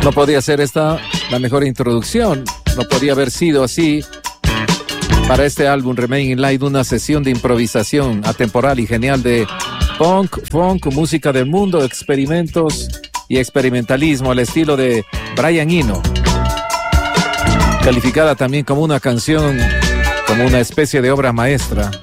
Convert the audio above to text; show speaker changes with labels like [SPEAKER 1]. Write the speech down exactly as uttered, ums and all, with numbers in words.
[SPEAKER 1] No podía ser esta la mejor introducción. No podía haber sido así para este álbum Remain in Light, una sesión de improvisación atemporal y genial de punk, funk, música del mundo, experimentos y experimentalismo al estilo de Brian Eno. Calificada también como una canción, como una especie de obra maestra.